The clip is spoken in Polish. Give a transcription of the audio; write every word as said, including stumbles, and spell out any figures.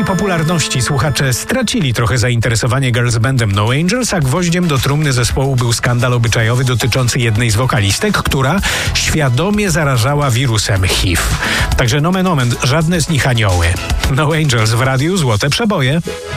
popularności słuchacze stracili trochę zainteresowanie girls bandem No Angels, a gwoździem do trumny zespołu był skandal obyczajowy dotyczący jednej z wokalistek, która świadomie zarażała wirusem H I V. Także nomen omen, żadne z nich anioły. No Angels w radiu, złote przeboje.